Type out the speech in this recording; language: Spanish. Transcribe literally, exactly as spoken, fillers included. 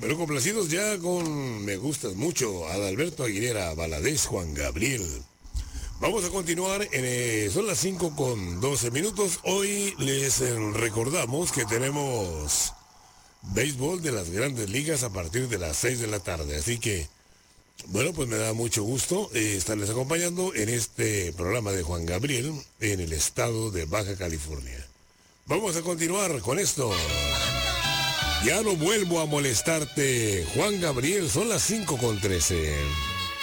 Bueno, complacidos ya con Me Gustas Mucho, Adalberto Aguilera, Valadez, Juan Gabriel. Vamos a continuar, en, eh, son las cinco con doce minutos. Hoy les eh, recordamos que tenemos béisbol de las grandes ligas a partir de las seis de la tarde. Así que, bueno, pues me da mucho gusto eh, estarles acompañando en este programa de Juan Gabriel en el estado de Baja California. Vamos a continuar con esto. Ya no vuelvo a molestarte, Juan Gabriel, son las cinco con trece.